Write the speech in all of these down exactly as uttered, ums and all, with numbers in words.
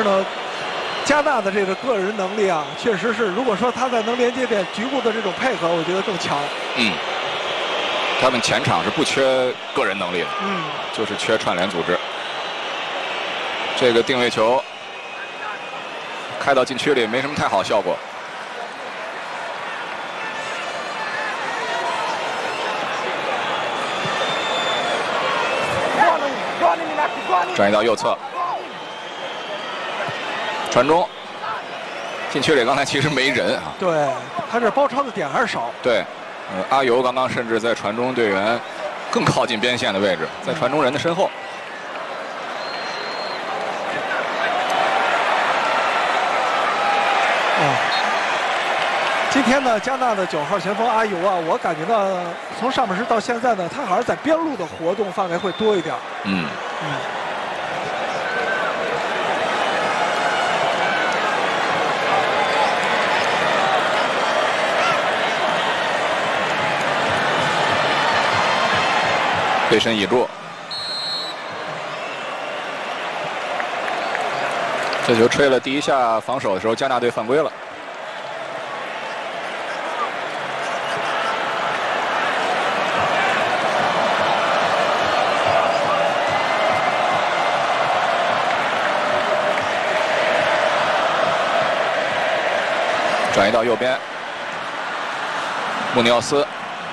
呢，加纳的这个个人能力啊，确实是，如果说他在能连接点局部的这种配合，我觉得更强。 嗯，他们前场是不缺个人能力的， 嗯， 就是缺串联组织。这个定位球开到禁区里没什么太好效果。转移到右侧，传中，禁区里刚才其实没人啊。 对，他这包抄的点还是少。 对，呃，阿尤刚刚甚至在传中队员更靠近边线的位置，在传中人的身后。 啊，今天呢，加纳的九号前锋阿尤啊，我感觉到从上半时到现在呢，他好像在边路的活动范围会多一点。 嗯嗯。 背身倚住，这球吹了第一下防守的时候，加纳队犯规了。转移到右边，穆尼奥斯。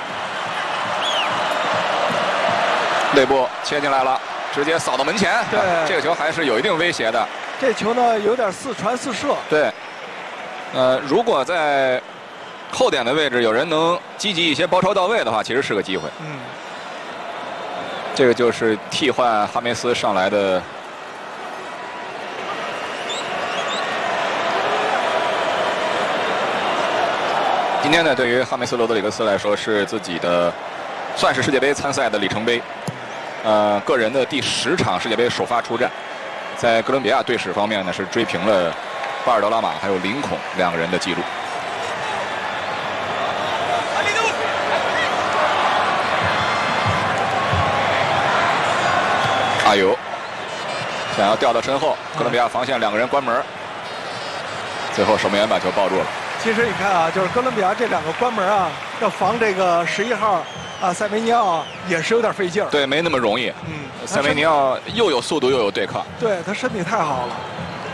内部切进来了，直接扫到门前。 对， 这个球还是有一定威胁的。 这球呢，有点似传似射。 对，呃，如果在后点的位置有人能积极一些，包抄到位的话，其实是个机会。 嗯， 这个就是替换哈梅斯上来的。今天呢，对于哈梅斯·罗德里格斯来说，是自己的算是世界杯参赛的里程碑。呃，个人的第十场世界杯首发出战，在哥伦比亚队史方面呢是追平了巴尔德拉马还有林孔两个人的记录。阿尤想要调到身后，哥伦比亚防线两个人关门，最后守门员把球抱住了。 其实你看啊，就是哥伦比亚这两个关门啊，要防这个十一号啊塞梅尼奥啊，也是有点费劲儿。 对，没那么容易。 嗯， 塞梅尼奥又有速度又有对抗。 对，他身体太好了。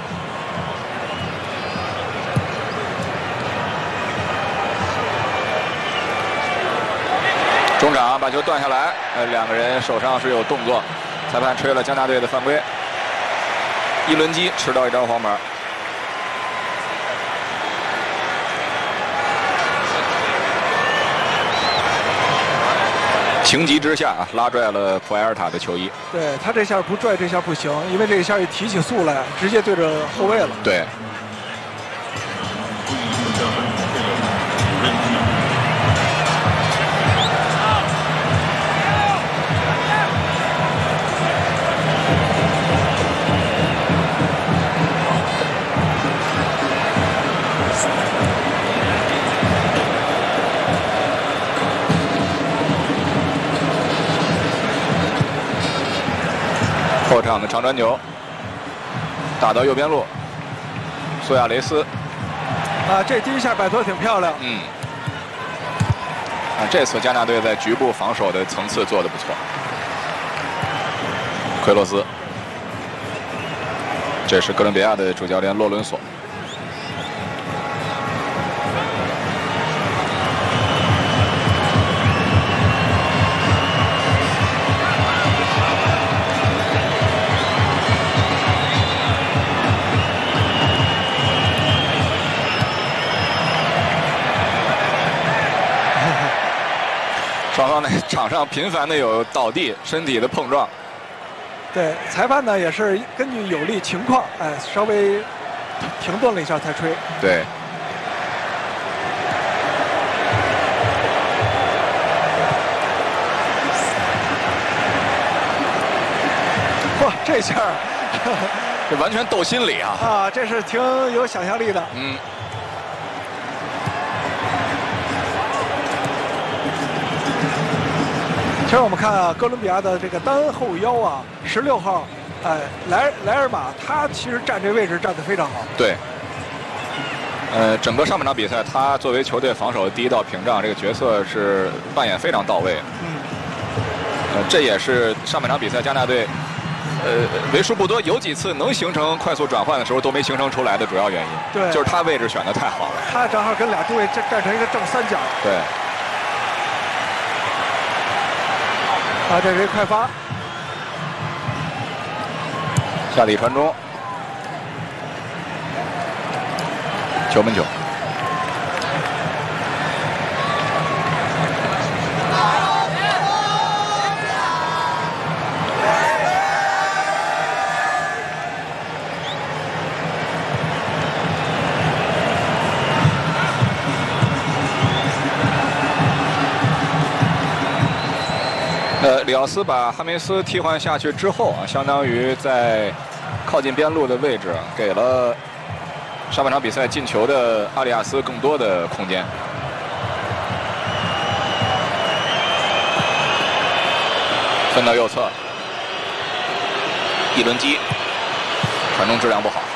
中场把球断下来，呃，两个人手上是有动作，裁判吹了加纳队的犯规。伊伦基吃到一张黄牌。情急之下啊，拉拽了普埃尔塔的球衣。 对他这下不拽，这下不行，因为这下一提起速来，直接对着后卫了。 对。后场的长传球打到右边路，苏亚雷斯啊，这第一下摆脱挺漂亮。 嗯，啊，这次加纳队在局部防守的层次做得不错。奎洛斯，这是哥伦比亚的主教练洛伦索。双方在场上频繁的有倒地、身体的碰撞。 对，裁判呢也是根据有利情况，哎，稍微停顿了一下才吹。 对。 哇，这下这完全斗心理啊！ 啊，这是挺有想象力的。 嗯。 其实我们看啊，哥伦比亚的这个单后腰啊，十六号哎，莱莱尔马他其实站这位置站得非常好。 对。呃，整个上半场比赛，他作为球队防守的第一道屏障，这个角色是扮演非常到位。 嗯。 呃，这也是上半场比赛加拿大队，呃，为数不多有几次能形成快速转换的时候都没形成出来的主要原因。 对。 就是他位置选得太好了。 他正好跟俩中卫站站成一个正三角。 对。 啊，这是一快发。 下底传中。球门球。呃，里奥斯把哈梅斯替换下去之后啊，相当于在靠近边路的位置给了上半场比赛进球的阿里亚斯更多的空间。分到右侧，一轮机，传中质量不好。